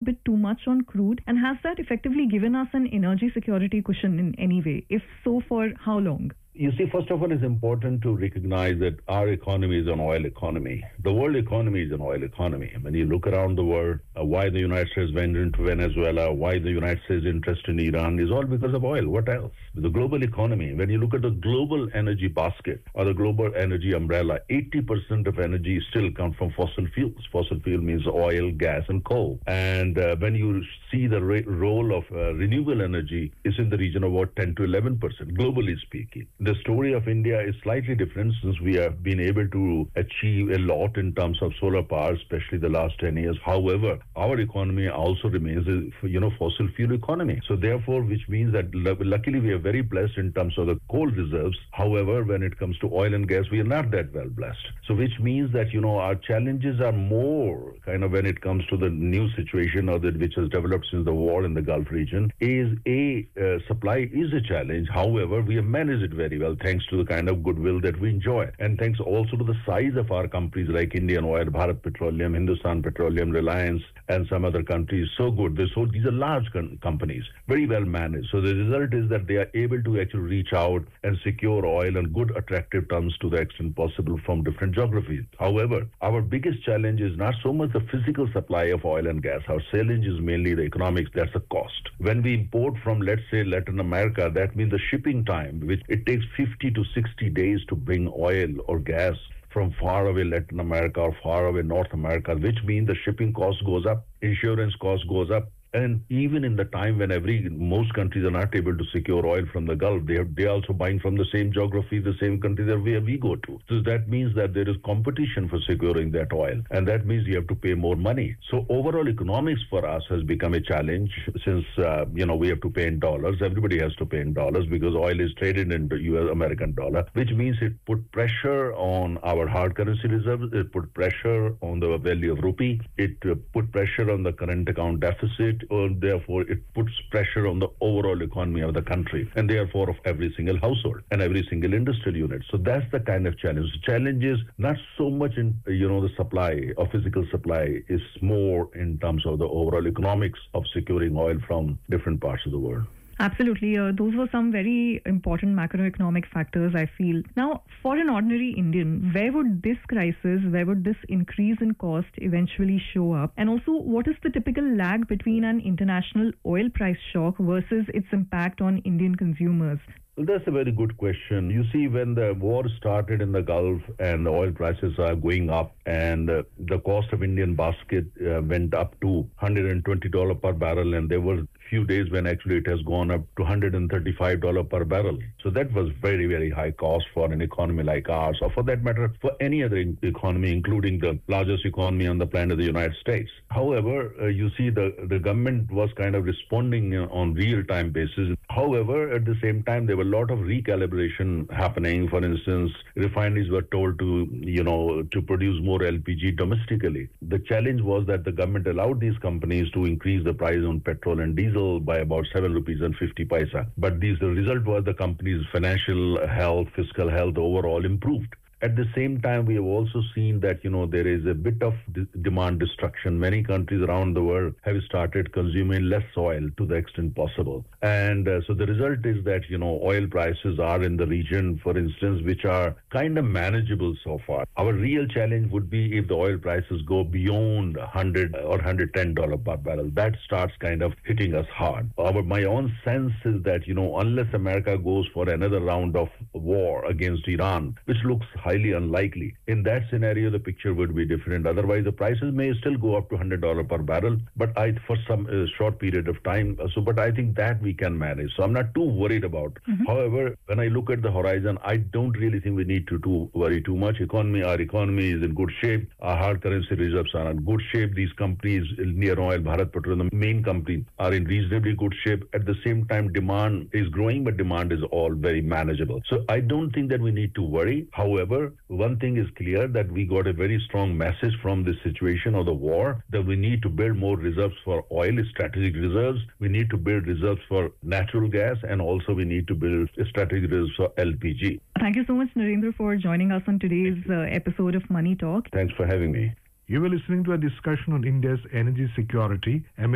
bit too much on crude? And has that effectively given us an energy security cushion in any way? If so, for how long? You see, first of all, it's important to recognize that our economy is an oil economy. The world economy is an oil economy. When you look around the world, why the United States went into Venezuela, why the United States interest in Iran is all because of oil. What else? The global economy, when you look at the global energy basket or the global energy umbrella, 80% of energy still comes from fossil fuels. Fossil fuel means oil, gas, and coal. And when you see the role of renewable energy is in the region of about 10 to 11%, globally speaking. The story of India is slightly different since we have been able to achieve a lot in terms of solar power, especially the last 10 years. However, our economy also remains a fossil fuel economy. So therefore, which means that luckily we are very blessed in terms of the coal reserves. However, when it comes to oil and gas, we are not that well blessed. So which means that, our challenges are more kind of when it comes to the new situation or which has developed since the war in the Gulf region is supply is a challenge. However, we have managed it very well thanks to the kind of goodwill that we enjoy. And thanks also to the size of our companies like Indian Oil, Bharat Petroleum, Hindustan Petroleum, Reliance, and some other countries. So good. These are large companies, very well managed. So the result is that they are able to actually reach out and secure oil on good, attractive terms to the extent possible from different geographies. However, our biggest challenge is not so much the physical supply of oil and gas. Our challenge is mainly the economics. That's the cost. When we import from, let's say, Latin America, that means the shipping time, which it takes 50 to 60 days to bring oil or gas from far away Latin America or far away North America, which means the shipping cost goes up, insurance cost goes up. And even in the time when most countries are not able to secure oil from the Gulf, they are also buying from the same geography, the same country that we go to. So that means that there is competition for securing that oil. And that means you have to pay more money. So overall economics for us has become a challenge since, we have to pay in dollars. Everybody has to pay in dollars because oil is traded in the US American dollar, which means it put pressure on our hard currency reserves. It put pressure on the value of rupee. It put pressure on the current account deficit. Therefore, it puts pressure on the overall economy of the country and therefore of every single household and every single industrial unit. So that's the kind of challenge. The challenge is not so much in, the supply or physical supply is more in terms of the overall economics of securing oil from different parts of the world. Absolutely. Those were some very important macroeconomic factors, I feel. Now, for an ordinary Indian, where would this crisis, where would this increase in cost eventually show up? And also, what is the typical lag between an international oil price shock versus its impact on Indian consumers? Well, that's a very good question. You see, when the war started in the Gulf and the oil prices are going up and the cost of Indian basket went up to $120 per barrel, and there were few days when actually it has gone up to $135 per barrel. So that was very, very high cost for an economy like ours, or for that matter, for any other economy, including the largest economy on the planet, the United States. However, you see the government was kind of responding on real-time basis. However, at the same time, there were a lot of recalibration happening. For instance, refineries were told to produce more LPG domestically. The challenge was that the government allowed these companies to increase the price on petrol and diesel by about 7 rupees and 50 paisa. But the result was the company's financial health, fiscal health overall improved. At the same time, we have also seen that, there is a bit of demand destruction. Many countries around the world have started consuming less oil to the extent possible. And so the result is that, oil prices are in the region, for instance, which are kind of manageable so far. Our real challenge would be if the oil prices go beyond $100 or $110 per barrel. That starts kind of hitting us hard. My own sense is that, unless America goes for another round of war against Iran, which looks highly unlikely. In that scenario, the picture would be different. Otherwise, the prices may still go up to $100 per barrel, but for some short period of time. But I think that we can manage. So I'm not too worried about. Mm-hmm. However, when I look at the horizon, I don't really think we need to worry too much. Our economy is in good shape. Our hard currency reserves are in good shape. These companies, Indian Oil, Bharat Petroleum, the main company, are in reasonably good shape. At the same time, demand is growing, but demand is all very manageable. So I don't think that we need to worry. However, one thing is clear, that we got a very strong message from this situation of the war, that we need to build more reserves for oil, strategic reserves. We need to build reserves for natural gas, and also we need to build strategic reserves for LPG. Thank you so much, Narendra, for joining us on today's episode of Money Talk. Thanks for having me. You were listening to a discussion on India's energy security amid